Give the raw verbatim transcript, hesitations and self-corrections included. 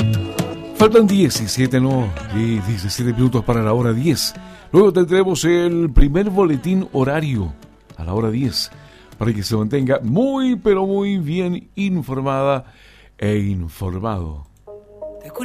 Faltan diecisiete, no, y diecisiete minutos para la hora diez. Luego tendremos el primer boletín horario a la hora diez, para que se mantenga muy, pero muy bien informada e informado.